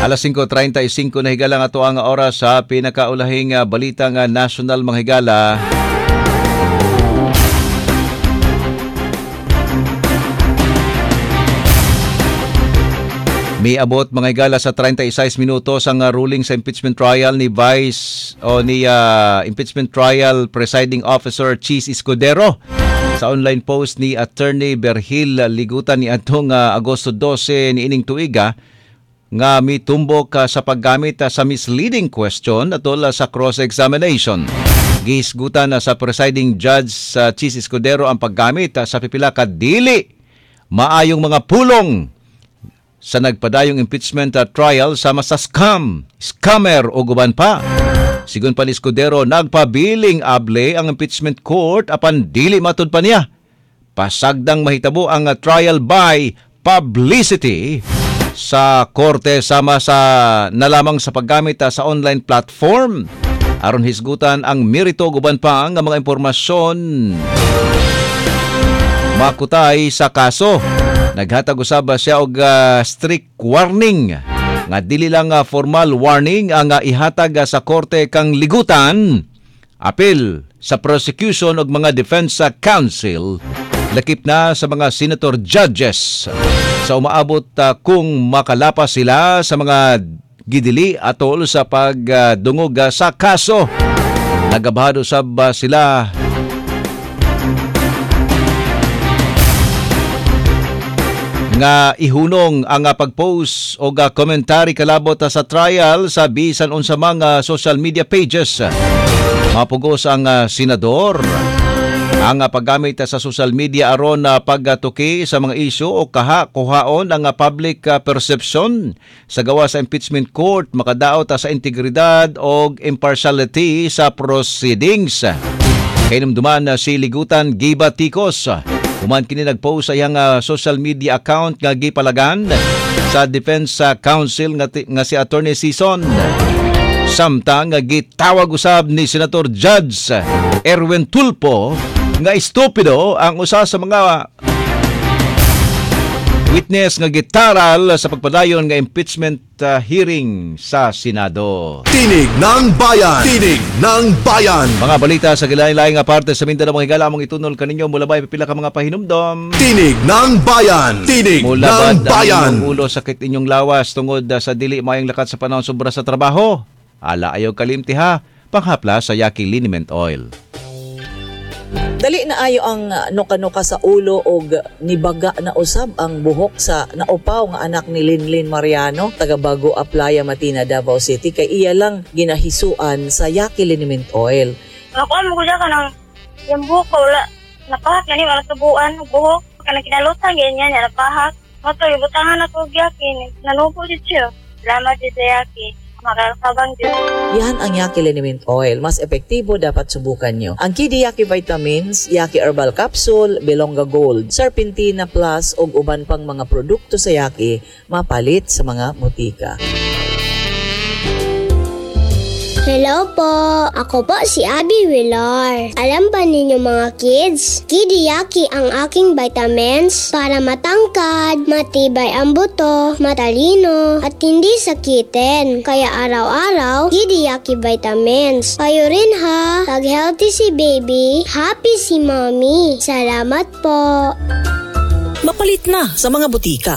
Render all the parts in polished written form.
Alas 5:35 na higala nga to ang oras sa pinakaulahing balita nga national mga higala. Miabot mga higala sa 36 minutos ang ruling sa impeachment trial ni impeachment trial presiding officer Chis Escudero. Sa online post ni Attorney Berhil Ligutan ni atong Agosto 12 ni ining tuiga nga mitumbok sa paggamit sa misleading question atol sa cross-examination. Gisgutan sa presiding judge sa Chis Escudero ang paggamit sa pipila ka dili maayong mga pulong sa nagpadayong impeachment trial sama sa scammer o guban pa. Sigun pa ni Escudero, nagpabiling able ang impeachment court apan dili matud pa niya. Pasagdang mahitabo ang trial by publicity sa korte sama sa nalamang sa paggamit sa online platform. Aron hisgutan ang merito guban pa ang mga impormasyon makutay sa kaso. Naghatag usab siya og strict warning nga dili lang formal warning ang ihatag sa korte kang Ligutan. Apil sa prosecution og mga defense counsel lakip na sa mga senator judges sa umaabot kung makalapas sila sa mga gidili atol sa pagdungog sa kaso. Nagabahado usab sila nga ihunong ang pag-post o komentary kalabot sa trial sa bisan unsa mga social media pages. Mapugos ang senador ang paggamit sa social media aron pagtuki sa mga isyu o kuhaon ang public perception sa gawa sa impeachment court makadaot sa integridad o impartiality sa proceedings. Kainumduman si Ligutan Gibatikos. Human kini nagpost sa iyang social media account nga gipalagan sa Defense Counsel nga si Attorney Sison. Samtang gitawag usab ni Senator Judge Erwin Tulfo nga estupido ang usa sa mga witness nga gitaral sa pagpadayon nga impeachment hearing sa Senado. Tinig ng Bayan! Tinig ng Bayan! Mga balita sa gilain-laing nga parte sa Mindanao mga higala among itunol kaninyo mula ba pipila ka mga pahinumdom. Tinig ng Bayan! Tinig ng Bayan! Mula ulo sakit inyong lawas tungod sa dili maayong lakat sa panahon sobra sa trabaho. Ala ayaw kalimti ha, panghapla sa Yaki Liniment Oil. Dali na ayo ang nuka-nuka sa ulo og nibaga na usab ang buhok sa naupaw nga anak ni Linlin Mariano taga Bago Aplaya, Matina, Davao City kay iya lang ginahisuan sa Yaki Liniment Oil. Ako mo kuya ka ng yung buhok ko wala napahak na ni wala tubuan buhok kana kinalutan ganyan niya napahak. Mato ibutangan ako Yaki nanubo jud siya. Salamat jud sa Yaki. Makakabang din. Yan ang Yaki Liniment Oil. Mas epektibo dapat subukan nyo. Ang Kidi Yaki Vitamins, Yaki Herbal Capsule, Belonga Gold, Serpentina Plus ug uban pang mga produkto sa Yaki mapalit sa mga butika. Hello po! Ako po si Abby Villar. Alam ba ninyo mga kids? Kidi Yaki ang aking vitamins para matangkad, matibay ang buto, matalino, at hindi sakitin. Kaya araw-araw, Kidi Yaki vitamins. Kayo rin ha! Pag healthy si baby, happy si mommy. Salamat po! Mapalit na sa mga butika.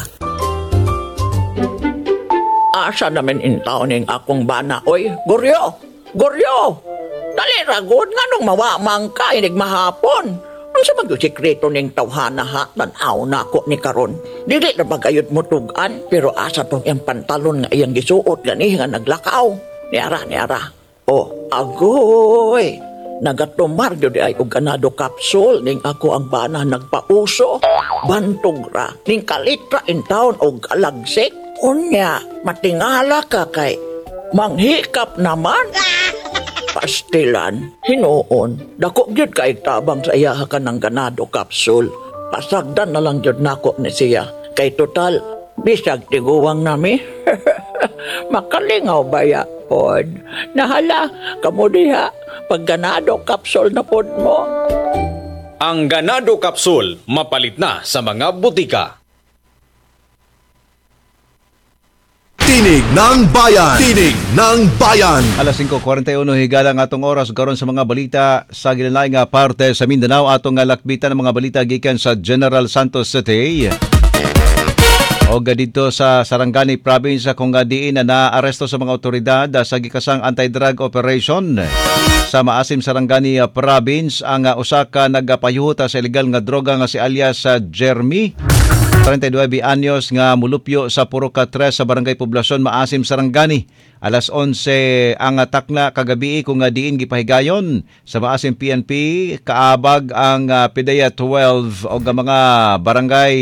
Asa namin intaw ning akong bana, oy, Goryo! Goryo! Dali ragod nga nung mawamang ka, inig mahapon. Ano sa mag-sikreto ning tawhana ha, tanaw na ako ni karon. Dili na bagayod mo tugan, pero asa tong yung pantalon nga iyang gisuot gani nga naglakaw. Niara. Oh, agoy! Nagatumar yun ay og ganado capsule ning ako ang bana nagpauso. Bantog ra, ning kalitra in town og alagsik. Unya, matingala ka kay manghikap naman. Pastilan, hinuon, dako gyud kay tabang sa iya ka ng ganado capsule. Pasagdan na lang gyud nako ni siya. Kay total, bisag tiguwang nami. Makalingaw baya pod. Nahala, kamo diha, pag ganado capsule na pod mo. Ang ganado capsule, mapalit na sa mga butika. Tinig Tinig ng Bayan. Tinig ng Bayan. Alas 5:41 higala nga atong oras karon sa mga balita sa ginalaing nga parte sa Mindanao atong nga lakbitan ng mga balita gikan sa General Santos City. O dito sa Sarangani Province kung diin na naaresto sa mga otoridad sa gikasang anti-drug operation sa Maasim Sarangani Province ang usa ka nagapayuhot sa illegal nga droga nga si alias Jeremy 32 anyos nga mulupyo sa Puruka 3 sa Barangay Poblasyon Maasim Sarangani. Alas 11 ang takna kagabi kung diin gipahigayon sa Maasim PNP kaabag ang PDEA 12 o mga barangay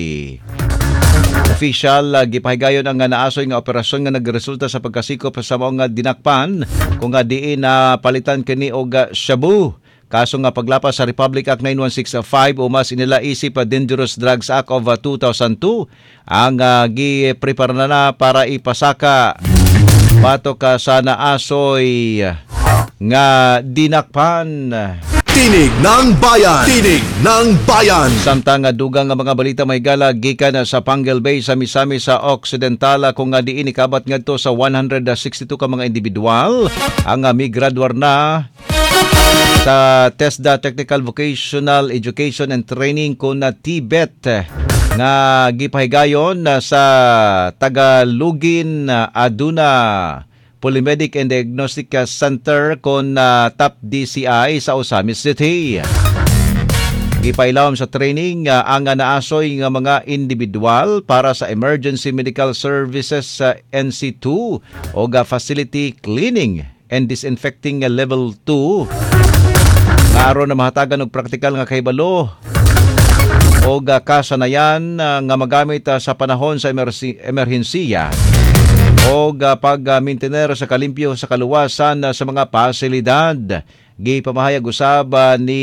official gipahigayon ang naasoy nga operasyon nga nagresulta sa pagkasikop sa mga dinakpan kung diin na palitan kini og shabu. Kaso nga paglapas sa Republic Act 9165 o mas inila isip Dangerous Drugs Act of 2002 ang gi-prepare na para ipasaka pato ka sa naasoy nga dinakpan. Tinig ng Bayan. Tinig ng Bayan. Samtang dugang nga mga balita may gala gikan sa Pangal Bay sa Misami sa Occidental kung diin ikabat ngadto sa 162 ka mga individual ang migraduar na sa TESDA Technical Vocational Education and Training kun TVET nga gipahigayon sa Tagalugin Aduna Polymedic and Diagnostic Center kon TAP DCI sa Osamis City. Gipailawom sa training ang naasoy nga mga individual para sa Emergency Medical Services sa NC2 o Facility Cleaning and Disinfecting Level 2. Aron na mahatagan og praktikal nga kahibalo o kasanayan nga magamit sa panahon sa emerhensiya o pag-maintainer sa kalimpyo sa kaluwasan sa mga pasilidad. Gipamahayag usab ni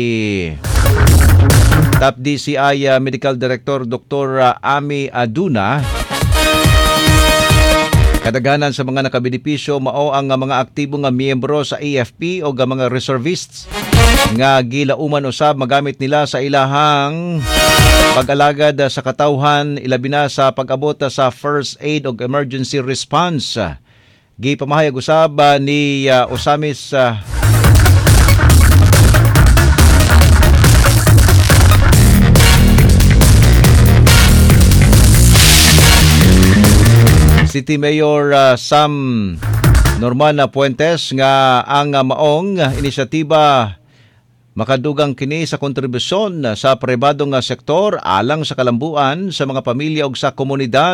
TAP DCI Medical Director Dr. Ami Aduna. Kadaghanan sa mga nakabenepisyo mao ang mga aktibong miyembro sa AFP o mga reservists nga gilauman usab magamit nila sa ilahang pag-alagad sa katawhan ilabi na sa pag-abot sa first aid o emergency response. Gipamahayag usab ni Osamis City Mayor Sam Norman Puentes nga ang maong inisyatiba makadugang kini sa kontribusyon sa pribadong sektor alang sa kalambuan sa mga pamilya ug sa komunidad.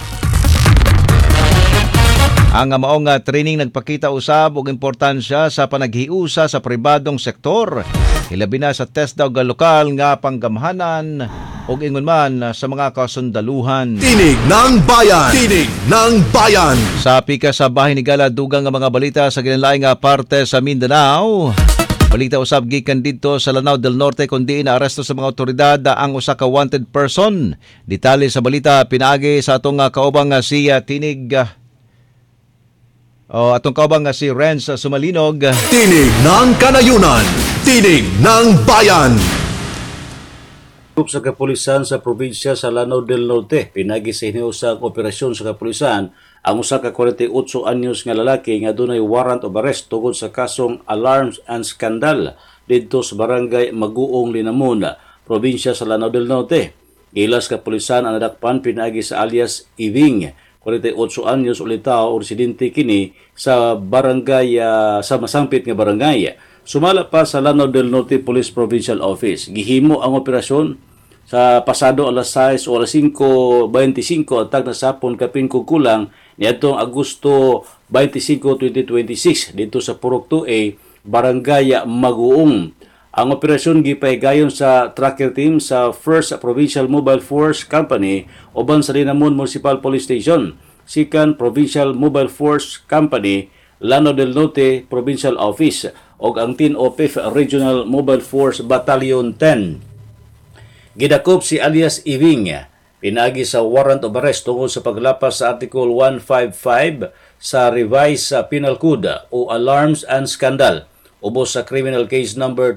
Ang maong training nagpakita usab og importansya sa panaghiusa sa pribadong sektor hilabi na sa TESDA ug lokal nga panggamhanan ug ingon man sa mga kasundaluhan. Tinig ng Bayan. Tinig ng Bayan. Sa pika sa bahin ni Gala dugang nga mga balita sa ginalaing parte sa Mindanao. Balita usab gikan dito sa Lanao del Norte kundi inaaresto sa mga otoridad ang usa ka wanted person. Detalye sa balita pinaagi sa atong kaubang si Tinig atong kaubang si Renz Sumalinog. Tinig ng Kanayunan. Tinig ng Bayan. Sa kapulisan sa probinsya sa Lanao del Norte, pinagi sa hiniusang operasyon sa kapulisan ang usa ka 48 anyos nga lalaki nga dunay warrant of arrest tungod sa kasong alarms and scandal didto sa barangay Maguong, Linamon, probinsya sa Lanao del Norte. Ilas kapulisan ang nadakpan pinagi sa alias Iving, 48 anyos ulitaw o residente kini sa barangay sa masangpit nga barangay. Sumala pa sa Lanao del Norte Police Provincial Office. Gihimo ang operasyon sa pasado alas 6 o alas 5:25 atag na sapon kapin kulang niadtong Agosto 25, 2026 dito sa Purok 2A, Barangay Maguong. Ang operasyon gipahigayon sa tracker team sa 1st Provincial Mobile Force Company uban sa Linamon Municipal Police Station, 2nd Provincial Mobile Force Company, Lanao del Norte Provincial Office ug ang 10 o 5th Regional Mobile Force Battalion 10. Gidakop si alias Iving pinagi sa warrant of arrest tungkol sa paglapas sa Article 155 sa Revised Penal Code o Alarms and Scandal ubos sa criminal case number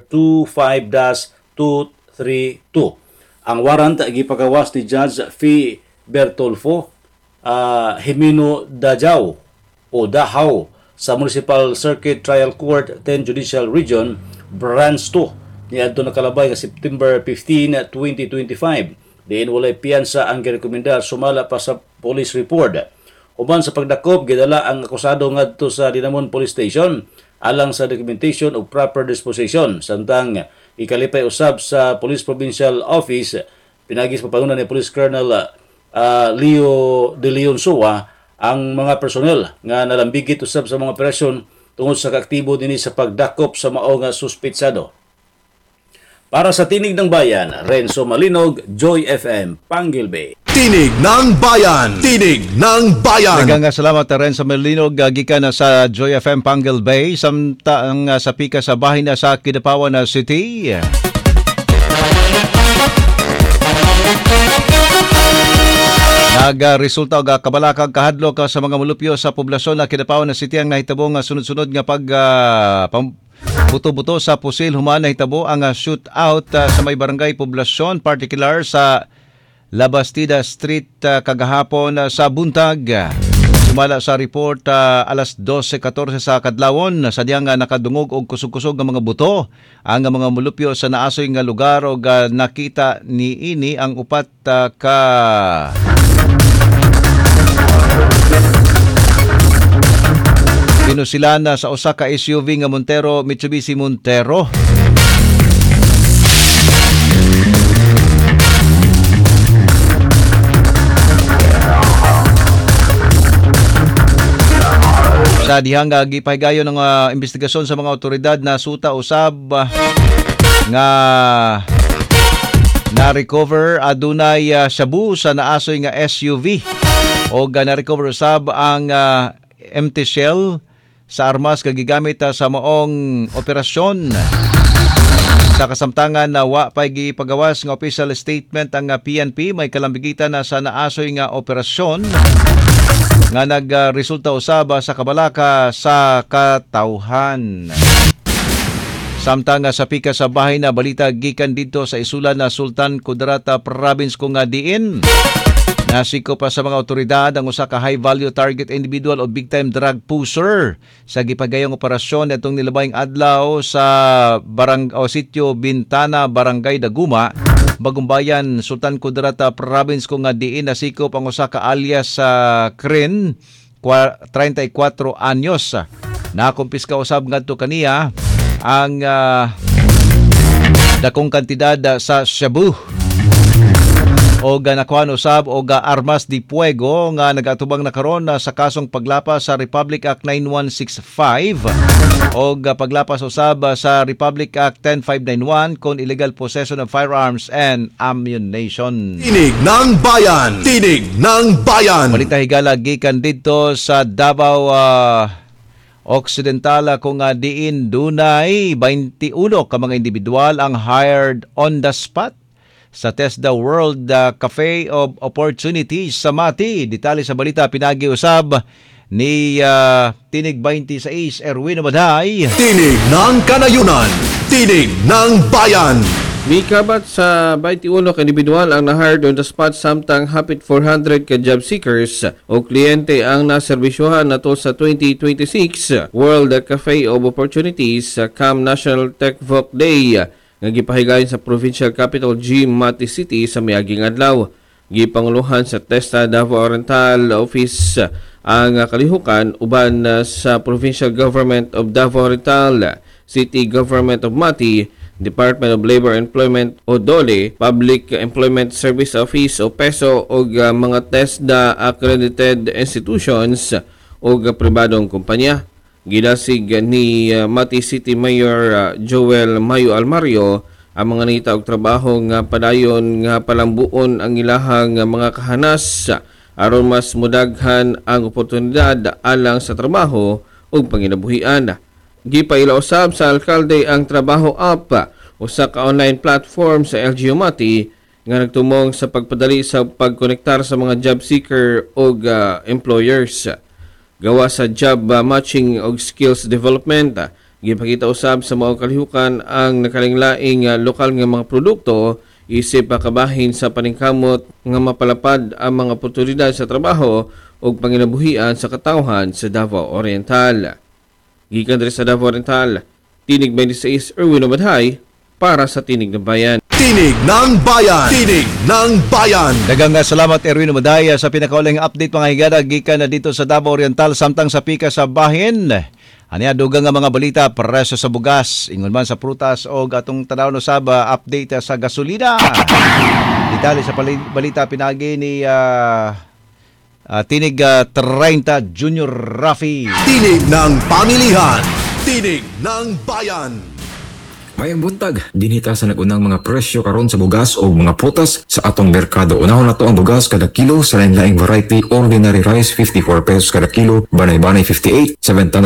25-232. Ang warrant gipagawas ni Judge Fee Bertolfo Jimeno Dahaw sa Municipal Circuit Trial Court 10 Judicial Region Branch 2 niadto nakalabay nga September 15, 2025. Diin walay piyansa ang girekomendar sumala pa sa police report. Uban sa pagdakop gidala ang akusado ngadto sa Dinamon Police Station alang sa documentation of proper disposition. Samtang ikalipay usab sa Police Provincial Office pinagis papangunan ni Police Colonel Leo De Leon Soa ang mga personnel nga nalambigit usab sa mga operasyon tungod sa kaaktibo dinhi sa pagdakop sa mao nga suspetsado. Para sa Tinig ng Bayan, Renzo Malinog, Joy FM, Panguil Bay. Tinig ng Bayan! Tinig ng Bayan! Daghang salamat Renzo Malinog gikan sa Joy FM Panguil Bay samtang sa pika sa bahin na sa Kidapawan City. Nagresulta og kabalakag kahadlok sa mga mulupyo sa poblasyon na Kidapawan City ang nahitabong sunod-sunod nga buto-buto sa pusil human nahitabo ang shootout sa may barangay poblasyon, particular sa Labastida Street kagahapon sa buntag. Sumala sa report alas 12:14 sa kadlawon sadyang nakadungog og kusog-kusog nga mga buto ang mga mulupyo sa naasoy nga lugar og nakita niini ang upat ka pinusilan sa usa ka SUV nga Mitsubishi Montero. Sa dihang gipahigayon ng investigasyon sa mga otoridad na suta usab nga na-recover adunay shabu sa naasoy nga SUV o na-recover usab ang empty shell sa armas kagigamit sa maong operasyon. Sa kasamtangan na wa pay gipagawas nga official statement ang PNP may kalambigitan na sa naasoy nga operasyon nga nagresulta usab sa kabalaka sa katawhan. Samtang sa pika sa bahay na balita gikan dito sa isulan na Sultan Kudarat Province kung diin nasiko pa sa mga otoridad ang usa ka high-value target individual o big-time drug pusher sa gipagayong operasyon itong nilabayng adlaw sa sitio Bintana, Barangay Daguma, Bagumbayan, Sultan Kudarat Province kung diin nasiko ang usa ka alias sa Krin, 34 anyos. Nakumpiska usab ngadto kaniya ang dakong kantidad sa shabu o nakuha usab o armas di fuego nga nagatubang na karon sa kasong paglapas sa Republic Act 9165 o paglapas usab sa Republic Act 10591 kon illegal possession of firearms and ammunition. Tinig ng Bayan! Tinig ng Bayan! Balita higala gikan dito sa Davao Occidental kung diin dunay 21 ka mga individual ang hired on the spot sa TESDA World Cafe of Opportunities sa Mati. Detalye sa balita pinagi usab ni Tinig 26 Erwin Maday. Tinig ng Kanayunan. Tinig ng Bayan. Mikabat sa 21 ka individual ang na-hired on the spot samtang hapit 400 ka job seekers o kliyente ang naservisyohan nato sa 2026 World Cafe of Opportunities sa CAM National Tech Voc Day nga gipahigayon sa Provincial Capital Mati City sa miaging adlaw. Gipanguluhan sa TESDA Davao Oriental Office ang kalihukan uban sa Provincial Government of Davao Oriental, City Government of Mati, Department of Labor and Employment o DOLE, Public Employment Service Office o PESO o mga TESDA accredited institutions o pribadong kumpanya. Gidasig ni Mati City Mayor Joel Mayo Almario ang mga nita og trabaho nga padayon nga palambuon ang ilahang mga kahanas aron mas mudaghan ang oportunidad alang sa trabaho ug panginabuhian. Gipaila usab sa alkalde ang Trabaho App, usa ka online platform sa LGU Mati nga nagtumong sa pagpadali sa pagkonektar sa mga job seeker ug employers. Gawa sa job matching o skills development, gipakita usab sa mga kalihukan ang nakalinglaing lokal nga mga produkto isip pakabahin sa paningkamot nga mapalapad ang mga oportunidad sa trabaho o panginabuhian sa katawhan sa Davao Oriental. Gikan diri sa Davao Oriental, Tinig 26 Erwin Omadhay para sa Tinig ng Bayan. Tinig ng Bayan! Tinig ng Bayan! Daghang salamat Erwin Madaya sa pinakauling update mga higada gikan na dito sa Davao Oriental samtang sa pika sa bahin. Ania dugang nga mga balita presyo sa bugas, ingon man sa prutas o atong tanaw no saba update sa gasolina. Detalye sa balita pinagi ni Tinig 30 Junior Rafi. Tinig ng Pamilihan! Tinig ng Bayan! Mayang buntag, dinita sa nagunang mga presyo karon sa bugas o mga prutas sa atong merkado. Unahon na to ang bugas kada kilo sa lain-laing variety. Ordinary rice 54 pesos kada kilo, banay-banay 58,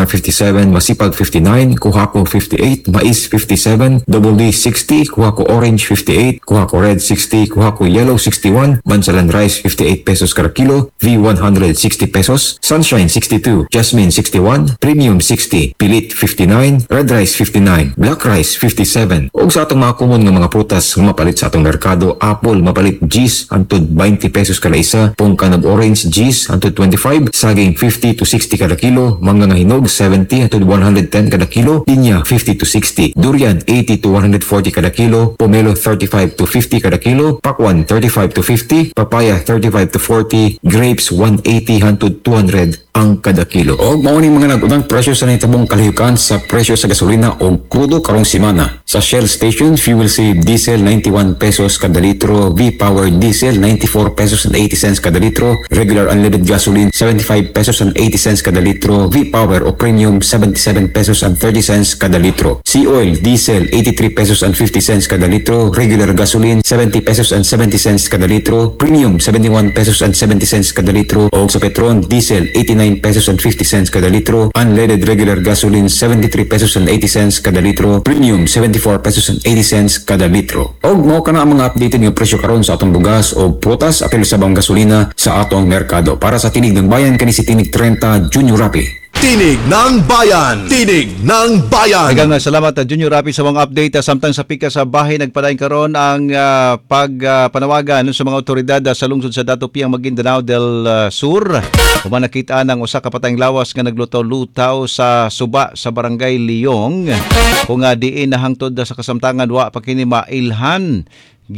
757, masipag 59, kuhako 58, mais 57, double D 60, kuhako orange 58, kuhako red 60, kuhako yellow 61, bansalan rice 58 pesos kada kilo, V100 60 pesos, sunshine 62, jasmine 61, premium 60, pilit 59, red rice 59, black rice 57. Og sa atong mga common nga mga prutas nga mapalit sa atong merkado, apple mapalit G's antud 20 pesos kada isa, pungkan og orange G's antud 25, saging 50 to 60 kada kilo, mangga nga hinog 70 antud 110 kada kilo, pinya 50 to 60, durian 80 to 140 kada kilo, pomelo 35 to 50 kada kilo, pakwan 35 to 50, papaya 35 to 40, grapes 180 antud 200 ang kada kilo. Og mao ni mga nag-unang presyo sa nahitabong kalihukan sa presyo sa gasolina o krudo karong semana. Sa Shell Station, fuel save diesel 91 pesos kada litro, V-Power diesel 94 pesos and 80 cents kada litro, regular unleaded gasoline 75 pesos and 80 cents kada litro, V-Power o premium 77 pesos and 30 cents kada litro. Sea oil diesel 83 pesos and 50 cents kada litro, regular gasoline 70 pesos and 70 cents kada litro, premium 71 pesos and 70 cents kada litro, o sa Petron diesel 89 pesos and 50 cents kada litro, unleaded regular gasoline 73 pesos and 80 cents kada litro, premium 74 pesos and 80 cents kada litro. Og mao kana ang mga updated nga presyo karon sa atong bugas o prutas apil sa bang gasolina sa atong merkado. Para sa Tinig ng Bayan kani si Tinig 30 Junior Rapi. Tinig ng Bayan! Tinig ng Bayan! Daghang salamat Junior Rapi sa mga update samtang sa pika sa bahay nagpadayon karon ang pagpanawagan sa mga otoridad sa lungsod sa Dato Piang Maguindanao del Sur. Human nakita ng usa ka patayng lawas nga naglutaw-lutaw sa suba sa barangay Liyong. Kung diin nahangtod sa kasamtangan wa pa kini mailhan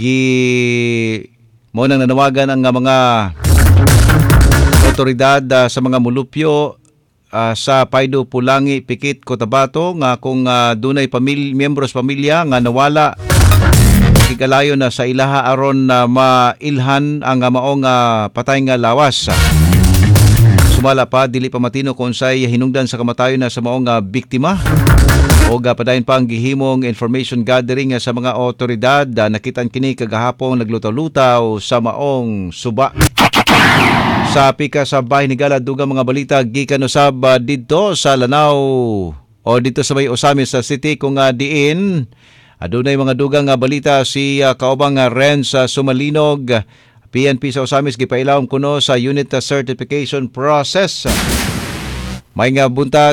mo nang nanawagan ang mga otoridad sa mga mulupyo sa Paido Pulangi Pikit Cotabato nga kung dunay miyembros pamilya nga nawala kigalayo na sa ilaha aron na mailhan ang maong patay nga lawas. Sumala pa dili pa matino kung say hinungdan sa kamatayon na sa maong biktima. O padayon pa ang gihimong information gathering sa mga otoridad. Nakitan kini kagahapon naglutaw-lutaw sa maong suba. Sa pika sa bahay ni Gala, dugang mga balita gikan usab dito sa Lanao o dito sa may Osamis sa City kung diin. Adunay mga dugang balita si kaubang Renz Sumalinog, PNP sa Osamis gipailawom kuno sa unit certification process. May nga buntag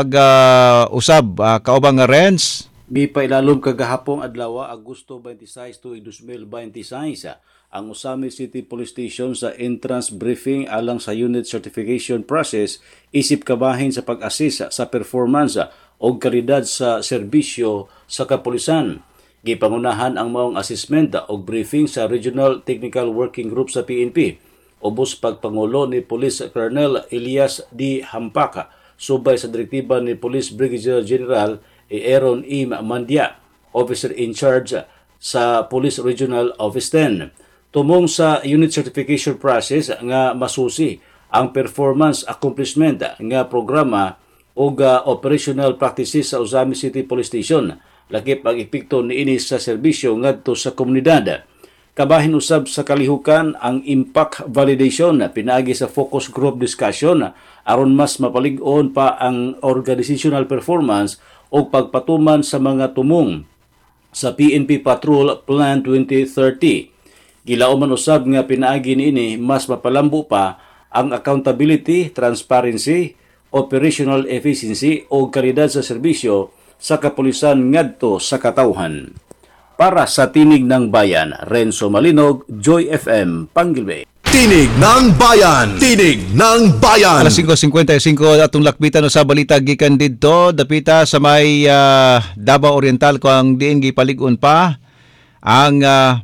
usab kaubang Renz. Gipailalom kagahapong adlaw Agosto 26 tuig 2026 ang Osamis City Police Station sa entrance briefing alang sa unit certification process isip kabahin sa pag-assist sa performance o kalidad sa serbisyo sa kapulisan. Gipangunahan ang maong assessment o briefing sa Regional Technical Working Group sa PNP. Ubos pagpangulo ni Police Colonel Elias D. Hampaka subay sa direktiba ni Police Brigadier General Aaron E. Mandia, Officer in Charge sa Police Regional Office 10. Tumong sa unit certification process nga masusi ang performance accomplishment nga programa o operational practices sa Osamis City Police Station. Lakip ang epekto niini sa serbisyo ngadto sa komunidad. Kabahin usab sa kalihukan ang impact validation pinaagi sa focus group discussion aron mas mapalig-on pa ang organizational performance o pagpatuman sa mga tumong sa PNP Patrol Plan 2030. Gilao man usab nga pinaagi niini mas mapalambo pa ang accountability, transparency, operational efficiency o kalidad sa serbisyo sa kapulisan ngadto sa katawhan. Para sa Tinig ng Bayan, Renzo Malinog, Joy FM, Panggilwe. Tinig ng Bayan! Tinig ng Bayan! Alas 5:55 atong lakbitan sa balita gikan didto dapita sa may Davao Oriental ko ang diin gipalig-on pa ang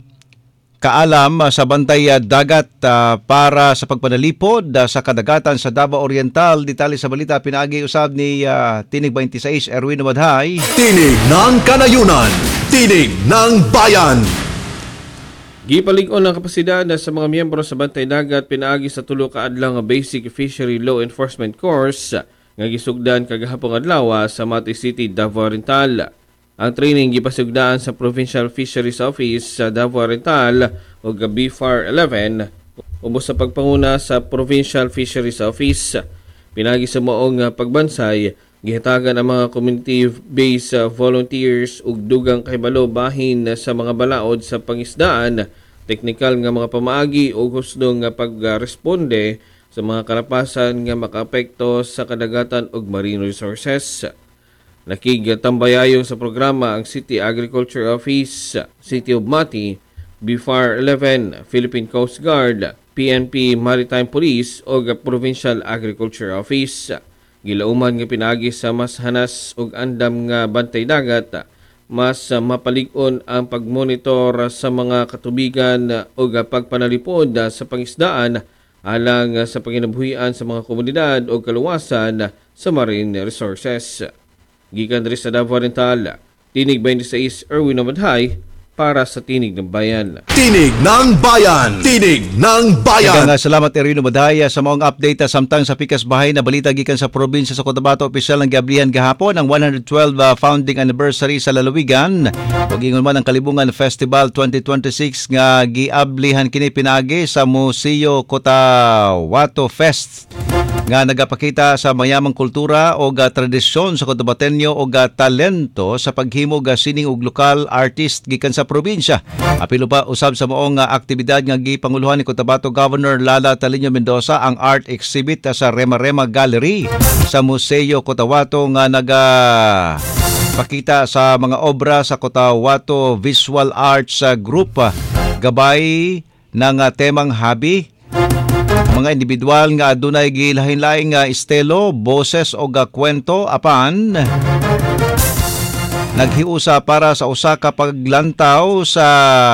kaalam sa bantay dagat para sa pagpanalipod sa kadagatan sa Davao Oriental. Detalye sa balita pinaagi usab ni Tinig 26 Erwin Wadhay. Tinig ng Kanayunan! Tinig ng Bayan! Gipalig-on ang kapasidad sa mga miyembro sa Bantay Dagat pinaagi sa tulo ka adlaw nga Basic Fishery Law Enforcement Course nga gisugdan kagahapon adlaw sa Mati City, Davao Oriental. Ang training gipasugdaan sa Provincial Fisheries Office sa Davao Oriental o BFAR 11 ubos sa pagpanguna sa Provincial Fisheries Office. Pinagi sa maong pagbansay, gihatagan ang mga community-based volunteers ug dugang kahibalo bahin sa mga balaod sa pangisdaan, teknikal nga mga pamaagi ug husno nga pagresponde sa mga kalapasan nga makaapekto sa kadagatan ug marine resources. Nakigtambayayong sa programa ang City Agriculture Office, City of Mati, BFAR 11, Philippine Coast Guard, PNP Maritime Police o Provincial Agriculture Office. Gilauman nga pinagi sa mas hanas ug andam nga bantay dagat, mas mapalig-on ang pagmonitor sa mga katubigan ug pagpanalipod sa pangisdaan alang sa panginabuhian sa mga komunidad o kaluwasan sa marine resources. Gikan diri sa Davao Oriental, Tinig 26 Erwin Amadhay para sa Tinig ng Bayan. Tinig ng Bayan! Tinig ng Bayan! Daghang salamat Erwin Amadhay sa maong update samtang sa pikas bahay na balita gikan sa probinsya sa Cotabato. Opisyal ng giablihan gahapon ang 112 founding anniversary sa lalawigan. Ug ingon man ang Kalibungan Festival 2026 nga giablihan kini pinagi sa Museo Cotabato Fest nga nagapakita sa mayamang kultura o tradisyon sa Cotabateño o talento sa paghimo sining og lokal artist gikan sa probinsya. Apilo pa usab sa maong aktibidad nga gipanguluhan ni Cotabato Governor Lala Talino Mendoza ang art exhibit sa Rema Rema Gallery sa Museo Cotabato nga pakita sa mga obra sa Cotabato Visual Arts Group gabay ng temang habi. Mga individual nga adunay gilahin-laing estilo, boses o kwento apan naghiusa para sa usa ka paglantaw sa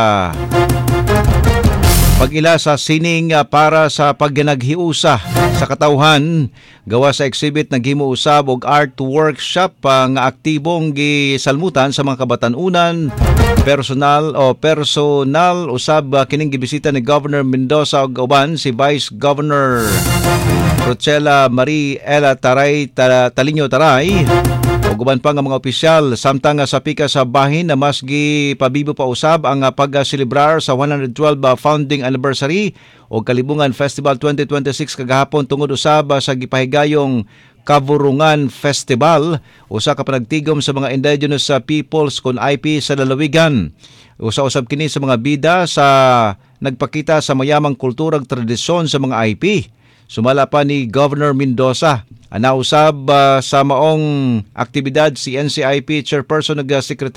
pag-ila sa sining para sa pagginaghiusa sa katawhan. Gawa sa exhibit naghimo usab og art workshop nga aktibong gisalmutan sa mga kabatanunan, personal usab kining gibisita ni Governor Mendoza ug uban si Vice Governor Rochela Marie Ella Talino Taray ug uban pa nga mga opisyal samtang sa pika sa bahin na mas gipabibo pa usab ang pagselebrar sa 112 founding anniversary o Kalibungan Festival 2026 kagahapon tungod usab sa gipahigayong Kavurungan Festival, usa ka panagtigom sa mga indigenous peoples kon IP sa lalawigan. Usa-usab kini sa mga bida sa nagpakita sa mayamang kultura ug tradisyon sa mga IP. Sumala pa ni Governor Mendoza. Anausab sa maong aktibidad si NCIP Chairperson ug Secretary